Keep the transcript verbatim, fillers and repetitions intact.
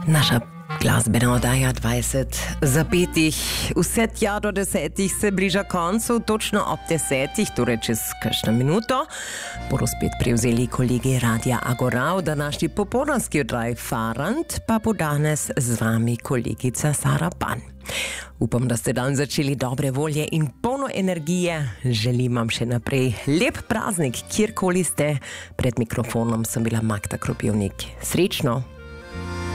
Naša glasbena oddaja dvajset za petih, vse tja do desetih se bliža koncu, točno ob desetih, torej čez kakšno minuto, bodo spet prevzeli kolegi Radia Agora. V današnji popoldanski oddaji Farant pa bo danes z vami kolegica Sara Ban. Upam, da ste dan začeli dobre volje in polno energije. Želim vam še naprej lep praznik, kjerkoli ste. Pred mikrofonom sem bila Magda Kropivnik. Srečno!